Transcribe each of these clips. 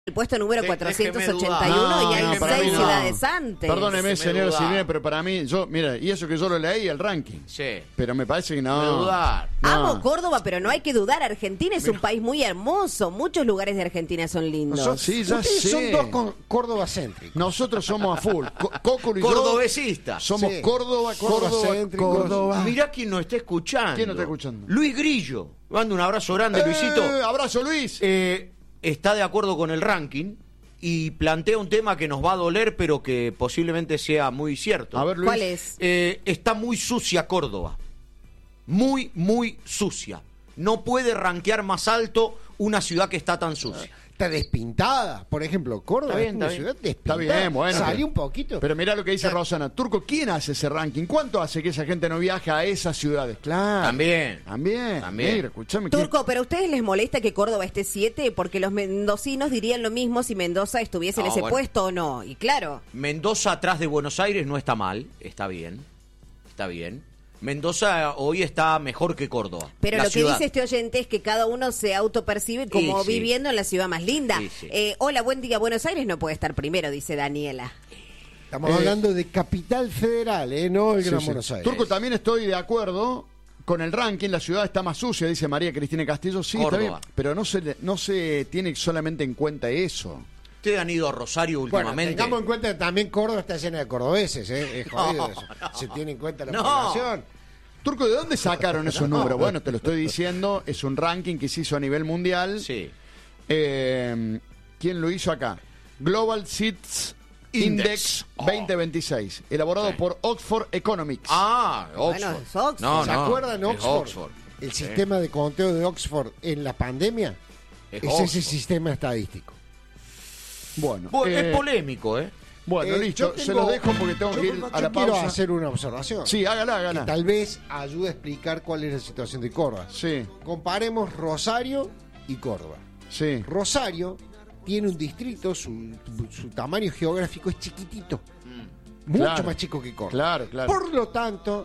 el puesto número 481 y hay 6 ciudades antes. Perdóneme, señora Silvina, pero para mí, mira, y eso que yo lo leí, el ranking. Sí. Pero me parece que no. Dudar. No. Amo Córdoba, pero no hay que dudar. Argentina es un país muy hermoso. Muchos lugares de Argentina son lindos. Sí, ya Ustedes sé. son dos Córdoba céntricos. Nosotros somos a full. Cóculo y yo Cordobesistas. somos Sí. Córdoba. Córdoba. Mirá quién nos está escuchando. ¿Quién nos está escuchando? Luis Grillo. Mando un abrazo grande, Luisito. Abrazo, Luis. Está de acuerdo con el ranking y plantea un tema que nos va a doler, pero que posiblemente sea muy cierto. A ver, Luis. ¿Cuál es? Está muy sucia Córdoba. Muy, muy sucia. No puede rankear más alto una ciudad que está tan sucia. Está despintada. Por ejemplo, Córdoba Está bien, es una está ciudad bien. despintada. Está bien, bueno. Salió un poquito. Pero mirá lo que dice Rosana. Turco, ¿quién hace ese ranking? ¿Cuánto hace que esa gente no viaja a esas ciudades? Claro. También. También. Mira, escuchame. Turco, ¿pero a ustedes les molesta que Córdoba esté 7? Porque los mendocinos dirían lo mismo si Mendoza estuviese en ese puesto o no. Y claro. Mendoza atrás de Buenos Aires no está mal. Está bien. Está bien. Mendoza hoy está mejor que Córdoba. Pero la lo que ciudad. dice este oyente es que cada uno se autopercibe como Sí. viviendo en la ciudad más linda. Sí. Hola, buen día. Buenos Aires no puede estar primero, dice Daniela. Estamos hablando de Capital Federal, no el Gran Sí. Buenos Aires. Turco, también estoy de acuerdo con el ranking. La ciudad está más sucia, dice María Cristina Castillo. Sí, está Córdoba. bien. Pero no se tiene solamente en cuenta eso. Ustedes han ido a Rosario Bueno, últimamente. tengamos en cuenta que también Córdoba está llena de cordobeses, Es jodido eso. Se tiene en cuenta la población. Turco, ¿de dónde sacaron esos números? Bueno, te lo estoy diciendo, es un ranking que se hizo a nivel mundial. Sí. ¿Quién lo hizo acá? Global Seeds Index 2026, elaborado Sí. por Oxford Economics. Oxford. Bueno, es Oxford. No, ¿Se no, acuerdan es Oxford? El sistema de conteo de Oxford en la pandemia Es es Oxford. ese sistema estadístico. Bueno, Es polémico, ¿eh? Bueno, listo, yo se los dejo porque tengo que ir a la quiero pausa. hacer una observación. Sí, hágala, Que hágala. tal vez ayude a explicar cuál es la situación de Córdoba. Sí, Comparemos Rosario y Córdoba. sí. Rosario tiene un distrito, su tamaño geográfico es chiquitito. Mucho Claro. más chico que Córdoba. Claro, claro. Por lo tanto,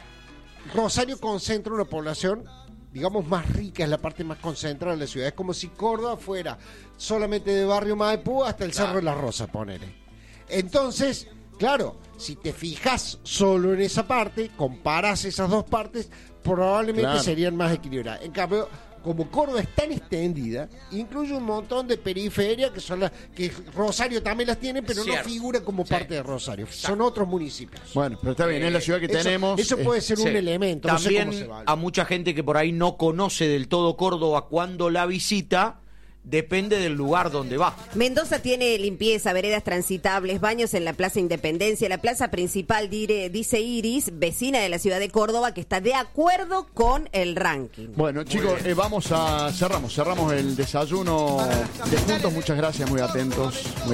Rosario concentra una población, digamos, más rica, es la parte más concentrada de la ciudad. Es como si Córdoba fuera solamente de Barrio Maipú hasta el Cerro de la Rosa, ponele. Entonces, claro, si te fijas solo en esa parte, comparas esas dos partes, probablemente Claro. serían más equilibradas. En cambio, como Córdoba es tan extendida, incluye un montón de periferias que son las que Rosario también las tiene, pero Cierto. no figura como parte de Rosario. Son otros municipios. Bueno, pero está bien, es la ciudad que tenemos. Eso puede ser un Sí. elemento. También no sé cómo se va. a mucha gente que por ahí no conoce del todo Córdoba cuando la visita, depende del lugar donde va. Mendoza tiene limpieza, veredas transitables, baños en la Plaza Independencia, la plaza principal, dice Iris, vecina de la ciudad de Córdoba, que está de acuerdo con el ranking. Bueno, chicos, cerramos el desayuno de juntos. Muchas gracias, muy atentos.